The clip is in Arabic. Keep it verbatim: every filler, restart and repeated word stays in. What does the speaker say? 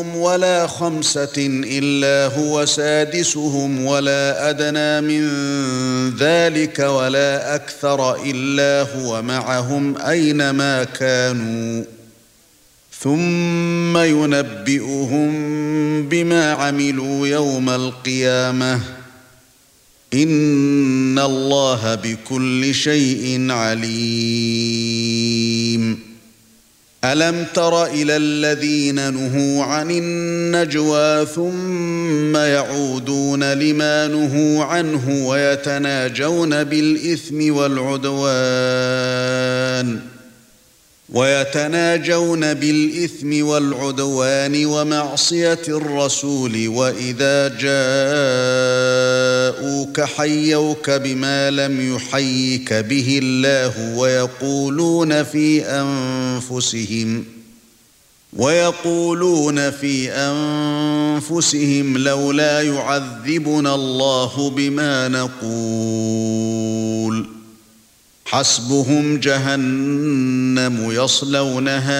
ولا خمسة إلا هو سادسهم ولا أدنى من ذلك ولا أكثر إلا هو معهم أينما كانوا ثم ينبئهم بما عملوا يوم القيامة إن الله بكل شيء عليم. ألم تر إلى الذين نهوا عن النجوى ثم يعودون لما نهوا عنه ويتناجون بالإثم والعدوان ويتناجون بالإثم والعدوان ومعصية الرسول وإذا جاءوك حيوك بما لم يحيك به الله ويقولون في أنفسهم ويقولون في أنفسهم لولا يعذبنا الله بما نقول حسبهم جهنم يصلونها